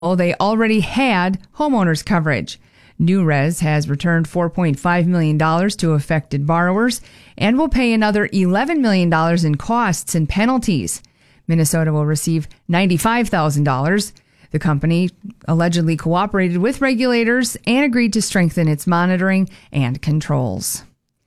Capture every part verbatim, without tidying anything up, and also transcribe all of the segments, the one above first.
they already had homeowners coverage. NewRez has returned four point five million dollars to affected borrowers and will pay another eleven million dollars in costs and penalties. Minnesota will receive ninety-five thousand dollars. The company allegedly cooperated with regulators and agreed to strengthen its monitoring and controls.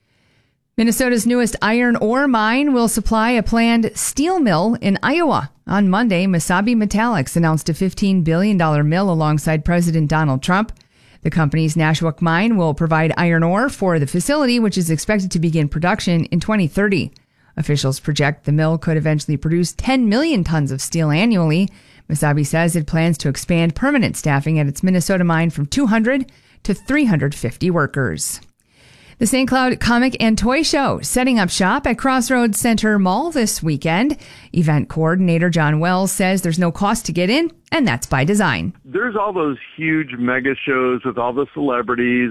Minnesota's newest iron ore mine will supply a planned steel mill in Iowa. On Monday, Mesabi Metallics announced a fifteen billion dollars mill alongside President Donald Trump. The company's Nashwauk mine will provide iron ore for the facility, which is expected to begin production in twenty thirty. Officials project the mill could eventually produce ten million tons of steel annually. Mesabi says it plans to expand permanent staffing at its Minnesota mine from two hundred to three hundred fifty workers. The Saint Cloud Comic and Toy Show setting up shop at Crossroads Center Mall this weekend. Event coordinator John Wells says there's no cost to get in, and that's by design. There's all those huge mega shows with all the celebrities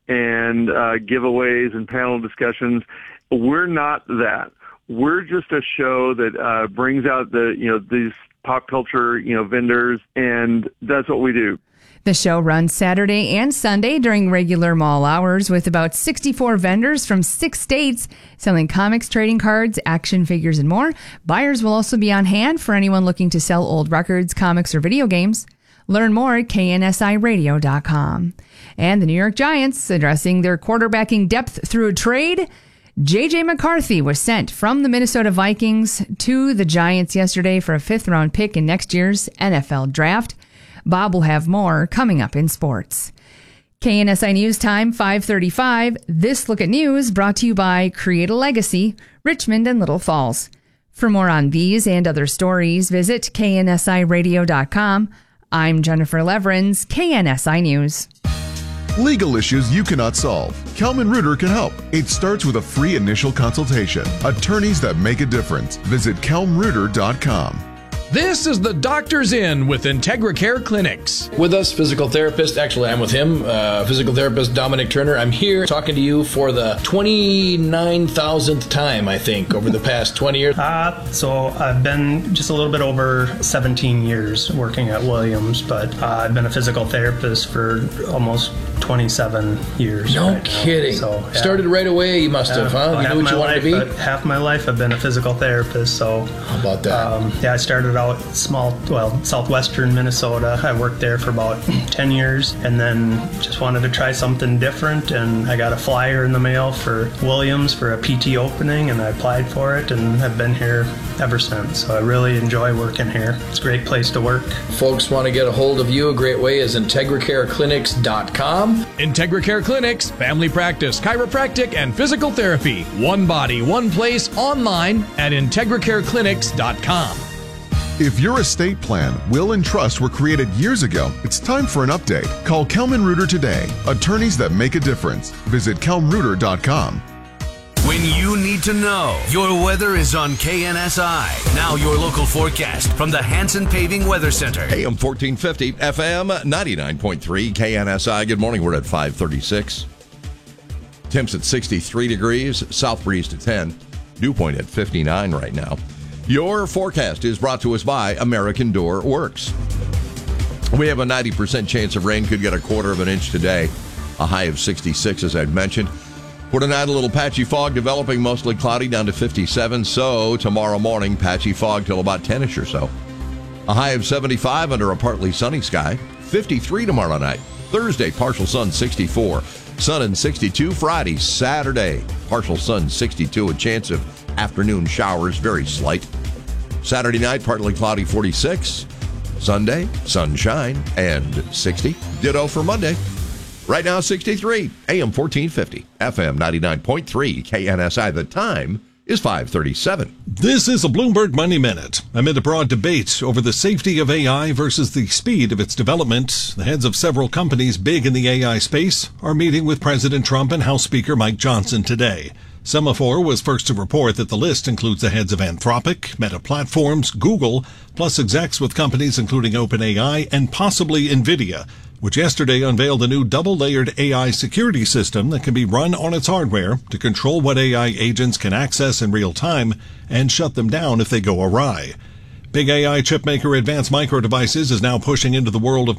and uh, giveaways and panel discussions. We're not that. We're just a show that uh, brings out the, you know, these pop culture, you know, vendors, and that's what we do. The show runs Saturday and Sunday during regular mall hours with about sixty-four vendors from six states selling comics, trading cards, action figures, and more. Buyers will also be on hand for anyone looking to sell old records, comics, or video games. Learn more at K N S I radio dot com. And the New York Giants addressing their quarterbacking depth through a trade. J J McCarthy was sent from the Minnesota Vikings to the Giants yesterday for a fifth-round pick in next year's N F L draft. Bob will have more coming up in sports. K N S I News Time, five thirty-five. This Look at News brought to you by Create a Legacy, Richmond and Little Falls. For more on these and other stories, visit K N S I radio dot com. I'm Jennifer Leverins, K N S I News. Legal issues you cannot solve. Kelman Reuter can help. It starts with a free initial consultation. Attorneys that make a difference. Visit kelm reuter dot com. This is the Doctor's In with Integra Care Clinics. With us, physical therapist, actually I'm with him, uh, physical therapist Dominic Turner. I'm here talking to you for the twenty-nine thousandth time, I think, over the past twenty years. Uh, so I've been just a little bit over seventeen years working at Williams, but uh, I've been a physical therapist for almost twenty-seven years. No right kidding. So, yeah. Started right away, you must have, yeah, huh? Well, you knew what you wanted life, to be? Half my life I've been a physical therapist, so... How about that? Um, yeah, I started out small, well, southwestern Minnesota. I worked there for about ten years and then just wanted to try something different, and I got a flyer in the mail for Williams for a P T opening, and I applied for it and I've been here ever since. So I really enjoy working here. It's a great place to work. Folks want to get a hold of you, a great way is integra care clinics dot com. Integra Care Clinics, family practice, chiropractic, and physical therapy. One body, one place, online at integra care clinics dot com. If your estate plan, will, and trust were created years ago, it's time for an update. Call Kelman Reuter today. Attorneys that make a difference. Visit kelm reuter dot com. When you need to know, your weather is on K N S I. Now your local forecast from the Hanson Paving Weather Center. A M fourteen fifty, F M ninety-nine point three, K N S I. Good morning. We're at five thirty-six. Temps at sixty-three degrees, south breeze to ten. Dew point at fifty-nine right now. Your forecast is brought to us by American Door Works. We have a ninety percent chance of rain, could get a quarter of an inch today. A high of sixty-six, as I'd mentioned. For tonight, a little patchy fog developing, mostly cloudy, down to fifty-seven. So tomorrow morning, patchy fog till about ten-ish or so. A high of seventy-five under a partly sunny sky. fifty-three tomorrow night. Thursday, partial sun, sixty-four. Sun and sixty-two. Friday, Saturday, partial sun, sixty-two. A chance of afternoon showers, very slight. Saturday night, partly cloudy, forty-six. Sunday, sunshine, and sixty. Ditto for Monday. Right now, sixty-three. A M fourteen fifty, F M ninety-nine point three, K N S I. The time is five thirty-seven. This is a Bloomberg Money Minute. Amid a broad debate over the safety of A I versus the speed of its development, the heads of several companies big in the A I space are meeting with President Trump and House Speaker Mike Johnson today. Semaphore was first to report that the list includes the heads of Anthropic, Meta Platforms, Google, plus execs with companies including OpenAI and possibly NVIDIA, which yesterday unveiled a new double-layered A I security system that can be run on its hardware to control what A I agents can access in real time and shut them down if they go awry. Big A I chip maker Advanced Micro Devices is now pushing into the world of